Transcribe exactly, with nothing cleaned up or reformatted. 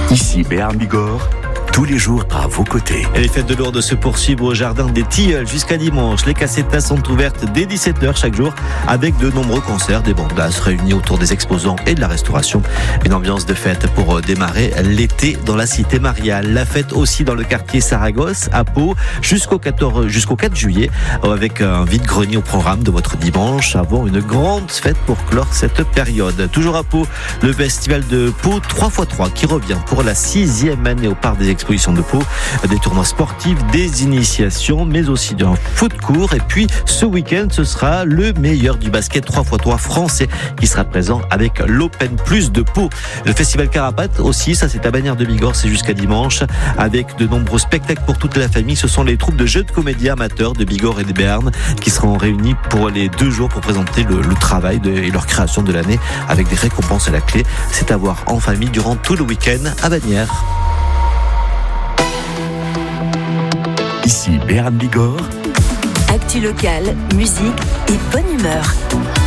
Ici Béarn Bigorre, tous les jours à vos côtés. Et les fêtes de Lourdes se poursuivent au jardin des Tilleuls jusqu'à dimanche. Les casetas sont ouvertes dès dix-sept heures chaque jour avec de nombreux concerts, des bandas réunis autour des exposants et de la restauration. Une ambiance de fête pour démarrer l'été dans la cité mariale. La fête aussi dans le quartier Saragosse à Pau jusqu'au quatorze, jusqu'au quatre juillet avec un vide-grenier au programme de votre dimanche avant une grande fête pour clore cette période. Toujours à Pau, le festival de Pau trois fois trois qui revient pour la sixième année au parc des expositions de Pau, des tournois sportifs, des initiations, mais aussi d'un foot court. Et puis ce week-end, ce sera le meilleur du basket trois fois trois français qui sera présent avec l'Open Plus de Pau. Le festival Carapate aussi, ça c'est à Bagnères de Bigorre, c'est jusqu'à dimanche avec de nombreux spectacles pour toute la famille. Ce sont les troupes de jeux de comédie amateurs de Bigorre et de Béarn qui seront réunis pour les deux jours pour présenter le, le travail de, et leur création de l'année avec des récompenses à la clé. C'est à voir en famille durant tout le week-end à Bagnères. Ici Béarn Bigorre. Actu locale, musique et bonne humeur.